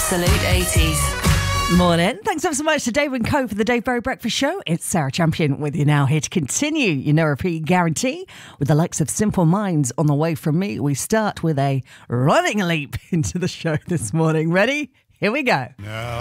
Absolute 80s. Morning. Thanks ever so much to Dave and Co for the Dave Berry Breakfast Show. It's Sarah Champion with you now, here to continue your no repeat guarantee with the likes of Simple Minds on the way from me. We start with a running leap into the show this morning. Ready? Here we go. No.